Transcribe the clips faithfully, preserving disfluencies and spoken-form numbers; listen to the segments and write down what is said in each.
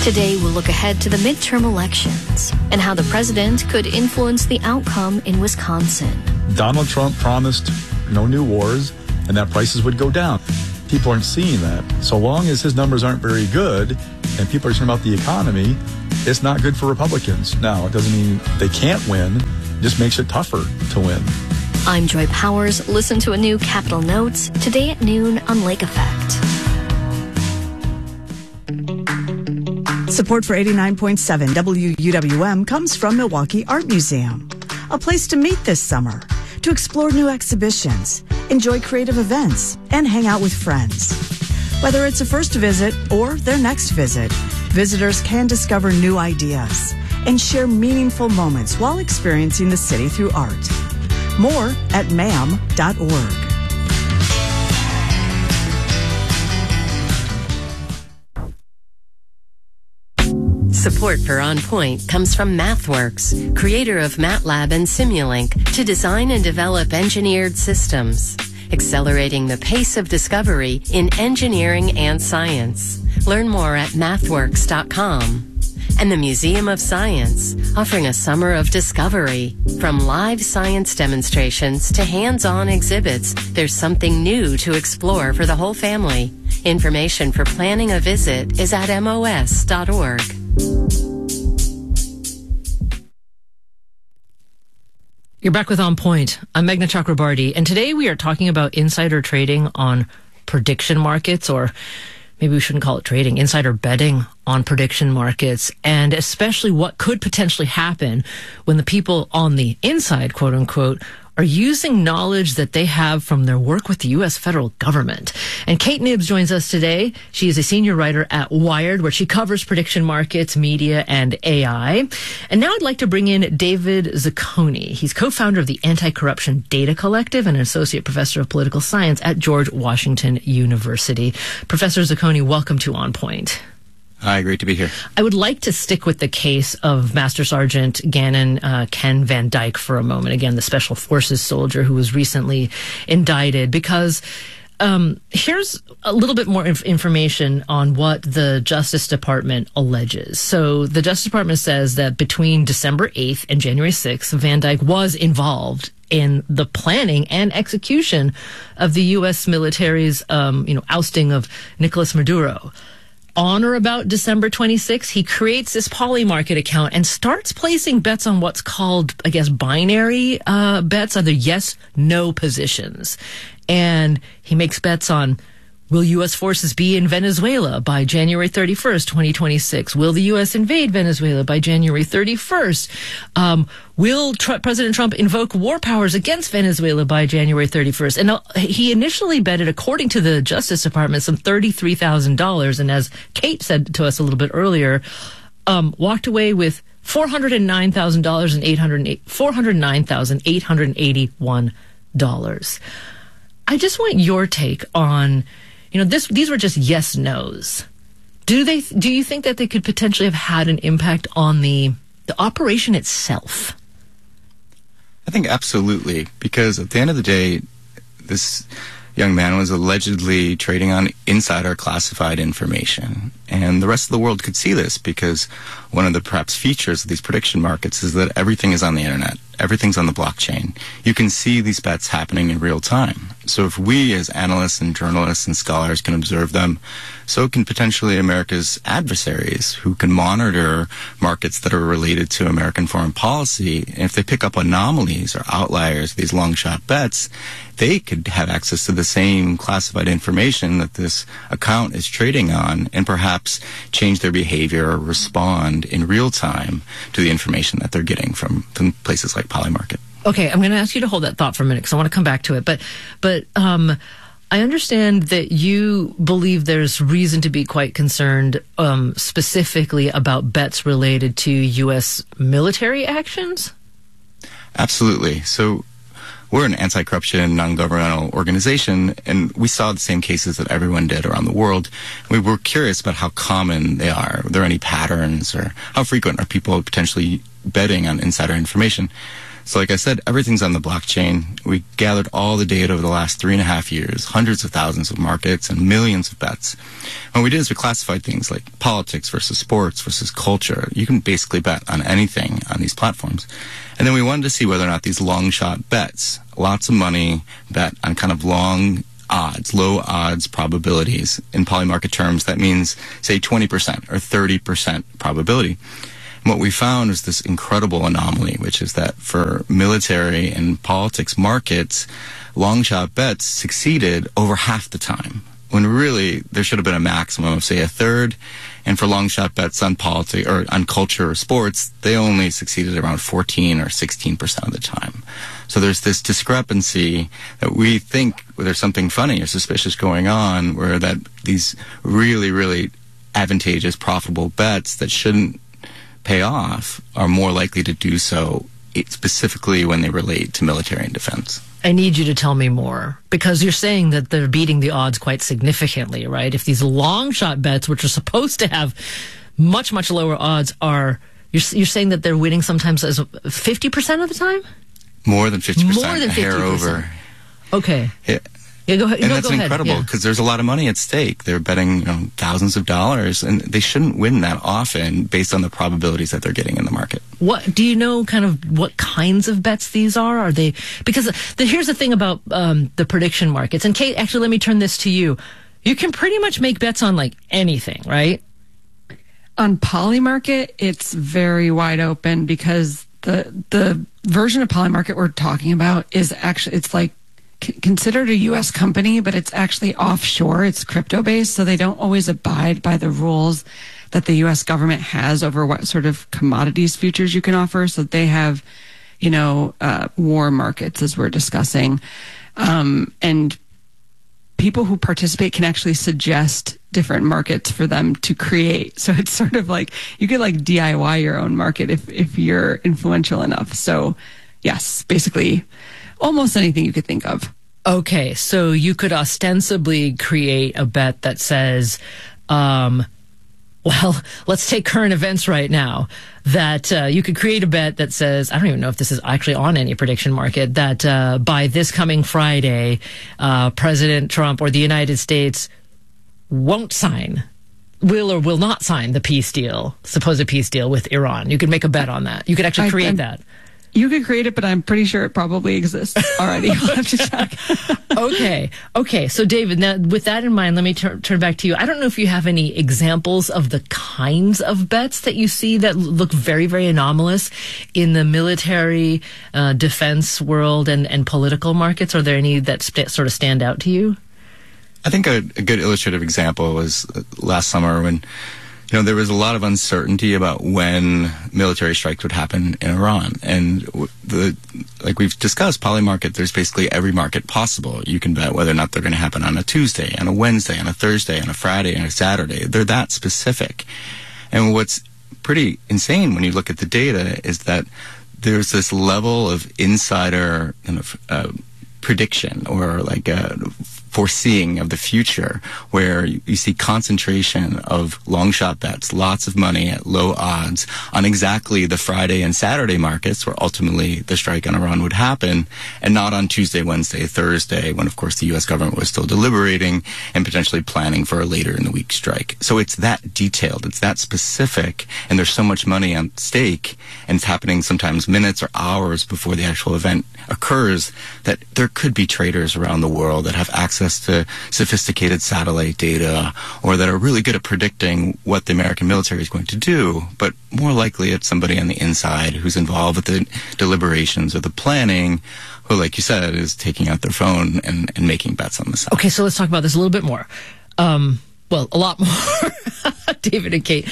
Today, we'll look ahead to the midterm elections and how the president could influence the outcome in Wisconsin. Donald Trump promised no new wars and that prices would go down. People aren't seeing that. So long as his numbers aren't very good and people are concerned about the economy, it's not good for Republicans. Now, it doesn't mean they can't win. It just makes it tougher to win. I'm Joy Powers. Listen to a new Capital Notes today at noon on Lake Effect. Support for eighty-nine point seven W U W M comes from Milwaukee Art Museum, a place to meet this summer, to explore new exhibitions, enjoy creative events, and hang out with friends. Whether it's a first visit or their next visit, visitors can discover new ideas and share meaningful moments while experiencing the city through art. More at M A M dot org. Support for On Point comes from MathWorks, creator of MATLAB and Simulink, to design and develop engineered systems, accelerating the pace of discovery in engineering and science. Learn more at mathworks dot com. And the Museum of Science, offering a summer of discovery. From live science demonstrations to hands-on exhibits, there's something new to explore for the whole family. Information for planning a visit is at M O S dot org. You're back with On Point. I'm Meghna Chakrabarty, and today we are talking about insider trading on prediction markets, or maybe we shouldn't call it trading, insider betting on prediction markets, and especially what could potentially happen when the people on the inside, quote unquote, are using knowledge that they have from their work with the U S federal government. And Kate Knibbs joins us today. She is a senior writer at Wired, where she covers prediction markets, media, and A I. And now I'd like to bring in David Zucconi. He's co-founder of the Anti-Corruption Data Collective and an associate professor of political science at George Washington University. Professor Zucconi, welcome to On Point. Hi, great to be here. I would like to stick with the case of Master Sergeant Gannon uh, Ken Van Dyke for a moment. Again, the Special Forces soldier who was recently indicted, because um, here's a little bit more inf- information on what the Justice Department alleges. So the Justice Department says that between December eighth and January sixth, Van Dyke was involved in the planning and execution of the U S military's um, you know, ousting of Nicolas Maduro. On or about December twenty-sixth, he creates this Polymarket account and starts placing bets on what's called, I guess, binary uh, bets, either yes, no positions. And he makes bets on, will U S forces be in Venezuela by January thirty-first, twenty twenty-six? Will the U S invade Venezuela by January thirty-first? Um, will Tr- President Trump invoke war powers against Venezuela by January thirty-first? And uh, he initially betted, according to the Justice Department, some thirty-three thousand dollars. And as Kate said to us a little bit earlier, um, walked away with four hundred nine thousand dollars and eight hundred four hundred nine thousand eight hundred eighty-one dollars. I just want your take on, you know, this, these were just yes, no's. Do they, do you think that they could potentially have had an impact on the, the operation itself? I think absolutely, because at the end of the day, this young man was allegedly trading on insider classified information. And the rest of the world could see this, because one of the perhaps features of these prediction markets is that everything is on the internet. Everything's on the blockchain. You can see these bets happening in real time. So if we as analysts and journalists and scholars can observe them, so can potentially America's adversaries, who can monitor markets that are related to American foreign policy. And if they pick up anomalies or outliers, these long shot bets, they could have access to the same classified information that this account is trading on, and perhaps change their behavior or respond in real time to the information that they're getting from, from places like Polymarket. Okay, I'm going to ask you to hold that thought for a minute, because I want to come back to it. But, but um, I understand that you believe there's reason to be quite concerned um, specifically about bets related to U S military actions? Absolutely. So we're an anti-corruption, non-governmental organization, and we saw the same cases that everyone did around the world. We were curious about how common they are. Are there any patterns, or how frequent are people potentially betting on insider information? So like I said, everything's on the blockchain. We gathered all the data over the last three and a half years, hundreds of thousands of markets and millions of bets. What we did is we classified things like politics versus sports versus culture. You can basically bet on anything on these platforms. And then we wanted to see whether or not these long shot bets, lots of money bet on kind of long odds, low odds probabilities. In Polymarket terms, that means, say, twenty percent or thirty percent probability. And what we found was this incredible anomaly, which is that for military and politics markets, long shot bets succeeded over half the time, when really there should have been a maximum of, say, a third. And for long shot bets on politics or on culture or sports, they only succeeded around fourteen or sixteen percent of the time. So there's this discrepancy that we think there's something funny or suspicious going on, where that these really, really advantageous, profitable bets that shouldn't pay off are more likely to do so, specifically when they relate to military and defense. I need you to tell me more, because you're saying that they're beating the odds quite significantly, right? If these long shot bets, which are supposed to have much, much lower odds, are, you're, you're saying that they're winning sometimes as fifty percent of the time? More than fifty percent. More than fifty percent. A hair over. Okay. Yeah. Yeah, go ahead. And no, that's go incredible, ahead. because yeah. there's a lot of money at stake. They're betting, you know, thousands of dollars, and they shouldn't win that often based on the probabilities that they're getting in the market. What do you know? Kind of what kinds of bets these are? Are they, because the, here's the thing about um, the prediction markets. And Kate, actually, let me turn this to you. You can pretty much make bets on like anything, right? On Polymarket, it's very wide open, because the the version of Polymarket we're talking about is actually, it's like considered a U S company, but it's actually offshore. It's crypto based, so they don't always abide by the rules that the U S government has over what sort of commodities futures you can offer. So they have, you know, uh, war markets, as we're discussing, um, and people who participate can actually suggest different markets for them to create. So it's sort of like you could like D I Y your own market if if you're influential enough. So yes, basically almost anything you could think of. Okay, so you could ostensibly create a bet that says, um, well, let's take current events right now, that uh, you could create a bet that says, I don't even know if this is actually on any prediction market, that uh, by this coming Friday, uh, President Trump or the United States won't sign, will or will not sign the peace deal, supposed peace deal with Iran. You could make a bet on that. You could actually create I, that. You could create it, but I'm pretty sure it probably exists already. I'll have to check. Okay. Okay. So, David, now with that in mind, let me tur- turn back to you. I don't know if you have any examples of the kinds of bets that you see that look very, very anomalous in the military, uh, defense world and, and political markets. Are there any that st- sort of stand out to you? I think a, a good illustrative example was last summer when, you know, there was a lot of uncertainty about when military strikes would happen in Iran. And the, like we've discussed, Polymarket, there's basically every market possible. You can bet whether or not they're going to happen on a Tuesday, on a Wednesday, on a Thursday, on a Friday, on a Saturday. They're that specific. And what's pretty insane when you look at the data is that there's this level of insider kind of uh, prediction or like a foreseeing of the future, where you, you see concentration of long shot bets, lots of money at low odds on exactly the Friday and Saturday markets where ultimately the strike on Iran would happen, and not on Tuesday, Wednesday, Thursday, when of course the U S government was still deliberating and potentially planning for a later in the week strike. So it's that detailed, it's that specific, and there's so much money on stake, and it's happening sometimes minutes or hours before the actual event occurs, that there could be traders around the world that have access to sophisticated satellite data, or that are really good at predicting what the American military is going to do, but more likely it's somebody on the inside who's involved with the deliberations or the planning, who, like you said, is taking out their phone and, and making bets on the side. Okay, so let's talk about this a little bit more. Um, well, a lot more. David and Kate.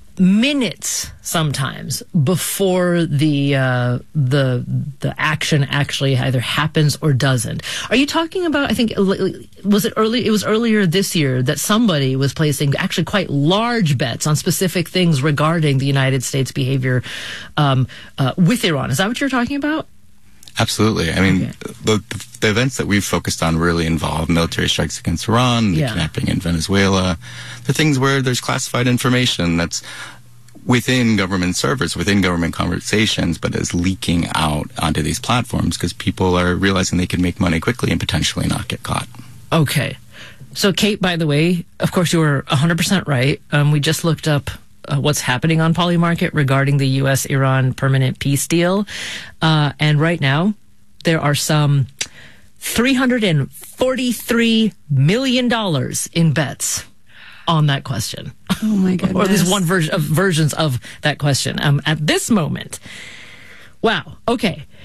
Minutes sometimes before the uh, the the action actually either happens or doesn't. Are you talking about? I think was it early? It was earlier this year that somebody was placing actually quite large bets on specific things regarding the United States behavior um, uh, with Iran. Is that what you're talking about? Absolutely. I mean, okay. the, the events that we've focused on really involve military strikes against Iran, the yeah. kidnapping in Venezuela, the things where there's classified information that's within government servers, within government conversations, but is leaking out onto these platforms because people are realizing they can make money quickly and potentially not get caught. Okay. So, Kate, by the way, of course, you were one hundred percent right. Um, we just looked up uh, what's happening on Polymarket regarding the U S Iran permanent peace deal. Uh, and right now, there are some three hundred forty-three million dollars in bets on that question. Oh, my goodness. Or at least one version of versions of that question um, at this moment. Wow. Okay.